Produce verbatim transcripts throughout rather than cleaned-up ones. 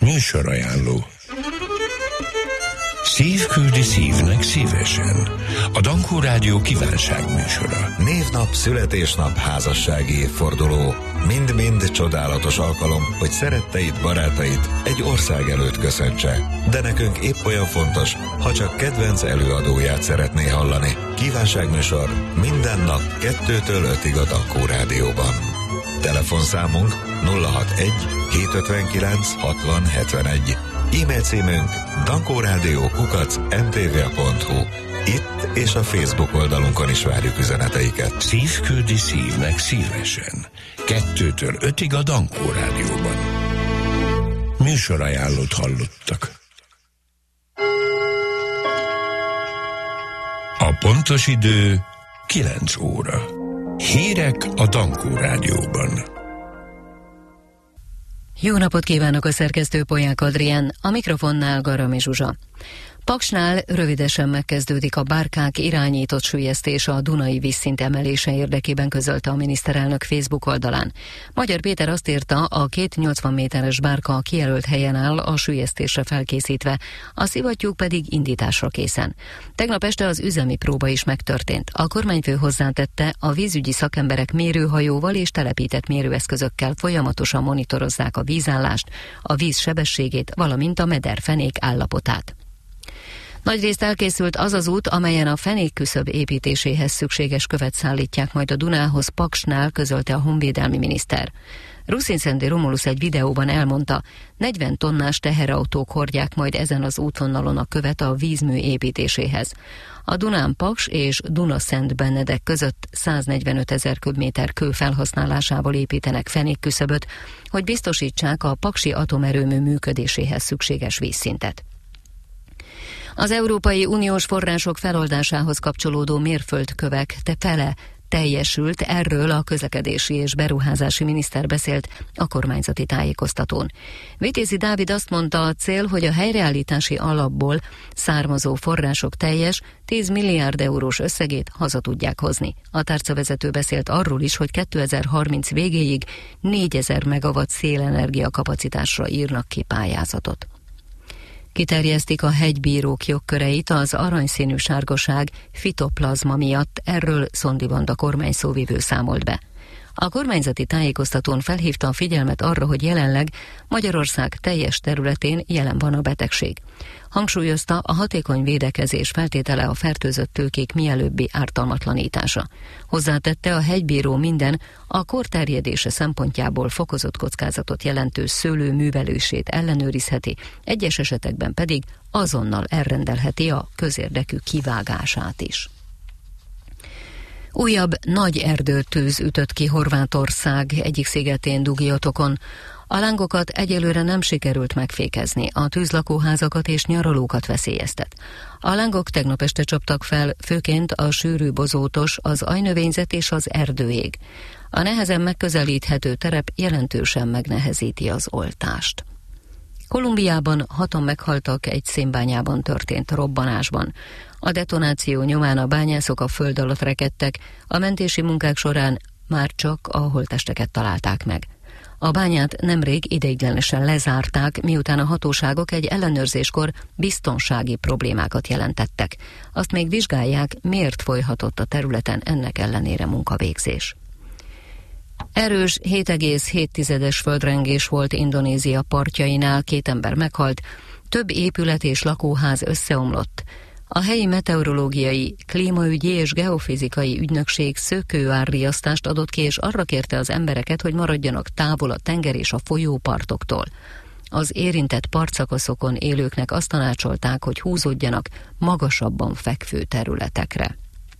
Műsorajánló. Szív küldi szívnek szívesen. A Dankó Rádió kívánság műsora. Névnap, születésnap, házassági évforduló. Mind-mind csodálatos alkalom, hogy szeretteid, barátait egy ország előtt köszöntse. De nekünk épp olyan fontos, ha csak kedvenc előadóját szeretné hallani. Kívánságműsor minden nap kettőtől ötig a Dankó Rádióban. Telefonszámunk nulla hatvanegy hétszázötvenkilenc hatvan hetvenegy. E-mail címünk dankórádió kukac em té vé pont hu. Itt és a Facebook oldalunkon is várjuk üzeneteiket. Szív küldi szívnek szívesen. Kettőtől ötig a Dankó Rádióban. Műsorajánlót hallottak. A pontos idő kilenc óra. Hírek a Dankó Rádióban. Jó napot kívánok, a szerkesztő Polyák Adrián, a mikrofonnál Garami Zsuzsa. Paksnál rövidesen megkezdődik a bárkák irányított sülyeztése a Dunai vízszint emelése érdekében, közölte a miniszterelnök Facebook oldalán. Magyar Péter azt írta, a két nyolcvan méteres bárka a kijelölt helyen áll, a sülyeztésre felkészítve, a szivattyúk pedig indításra készen. Tegnap este az üzemi próba is megtörtént. A kormányfő hozzátette, a vízügyi szakemberek mérőhajóval és telepített mérőeszközökkel folyamatosan monitorozzák a vízállást, a víz sebességét, valamint a mederfenék állapotát. Nagyrészt elkészült az az út, amelyen a fenékküszöb építéséhez szükséges követ szállítják majd a Dunához Paksnál, közölte a honvédelmi miniszter. Ruszinszendi Romulus egy videóban elmondta, negyven tonnás teherautók hordják majd ezen az útvonalon a követ a vízmű építéséhez. A Dunán Paks és Duna-Szent Benedek között száznegyvenöt ezer köbméter kő felhasználásával építenek fenékküszöböt, hogy biztosítsák a paksi atomerőmű működéséhez szükséges vízszintet. Az Európai Uniós források feloldásához kapcsolódó mérföldkövek te fele teljesült, erről a közlekedési és beruházási miniszter beszélt a kormányzati tájékoztatón. Vitézi Dávid azt mondta, a cél, hogy a helyreállítási alapból származó források teljes, tíz milliárd eurós összegét haza tudják hozni. A tárcavezető beszélt arról is, hogy kétezer-harminc végéig négyezer megawatt szélenergia kapacitásra írnak ki pályázatot. Kiterjesztik a hegybírók jogköreit az aranyszínű sárgaság fitoplazma miatt, erről Szondi Vanda kormányszóvivő számolt be. A kormányzati tájékoztatón felhívta a figyelmet arra, hogy jelenleg Magyarország teljes területén jelen van a betegség. Hangsúlyozta, a hatékony védekezés feltétele a fertőzött tőkék mielőbbi ártalmatlanítása. Hozzátette, a hegybíró minden a kor terjedése szempontjából fokozott kockázatot jelentő szőlő művelését ellenőrizheti, egyes esetekben pedig azonnal elrendelheti a közérdekű kivágását is. Újabb nagy erdőtűz ütött ki Horvátország egyik szigetén, Dugiotokon. A lángokat egyelőre nem sikerült megfékezni, a tűz lakóházakat és nyaralókat veszélyeztet. A lángok tegnap este csaptak fel, főként a sűrű bozótos, az ajnövényzet és az erdőég. A nehezen megközelíthető terep jelentősen megnehezíti az oltást. Kolumbiában hatan meghaltak egy szénbányában történt robbanásban. A detonáció nyomán a bányászok a föld alatt rekedtek, a mentési munkák során már csak a holttesteket találták meg. A bányát nemrég ideiglenesen lezárták, miután a hatóságok egy ellenőrzéskor biztonsági problémákat jelentettek. Azt még vizsgálják, miért folyhatott a területen ennek ellenére munkavégzés. Erős hét egész hét tizedes földrengés volt Indonézia partjainál, két ember meghalt, több épület és lakóház összeomlott. A helyi meteorológiai, klímaügyi és geofizikai ügynökség szökőárriasztást adott ki, és arra kérte az embereket, hogy maradjanak távol a tenger és a folyópartoktól. Az érintett partszakaszokon élőknek azt tanácsolták, hogy húzódjanak magasabban fekvő területekre.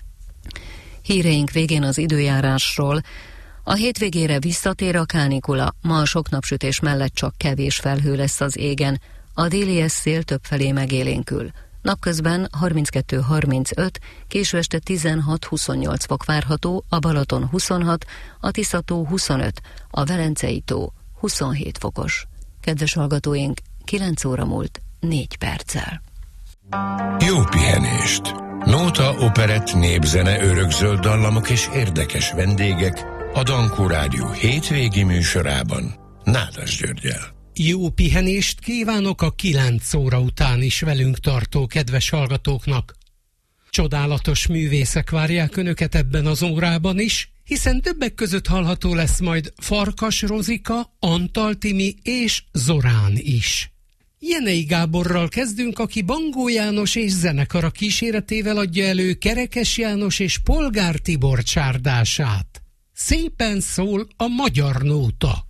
Híreink végén az időjárásról. A hétvégére visszatér a kánikula, ma a sok napsütés mellett csak kevés felhő lesz az égen, a déli szél többfelé megélénkül. Napközben harminckettő harmincöt, késő este tizenhat-huszonnyolc fok várható, a Balaton huszonhat, a Tisza-tó huszonöt, a Velencei-tó huszonhét fokos. Kedves hallgatóink, kilenc óra múlt négy perccel. Jó pihenést! Nóta, operett, népzene, örökzöld dallamok és érdekes vendégek a Dankó Rádió hétvégi műsorában Nádas Györggyel. Jó pihenést kívánok a kilenc óra után is velünk tartó kedves hallgatóknak. Csodálatos művészek várják önöket ebben az órában is, hiszen többek között hallható lesz majd Farkas Rozika, Antal Timi és Zorán is. Jenei Gáborral kezdünk, aki Bangó János és zenekara kíséretével adja elő Kerekes János és Polgár Tibor csárdását. Szépen szól a magyar nóta.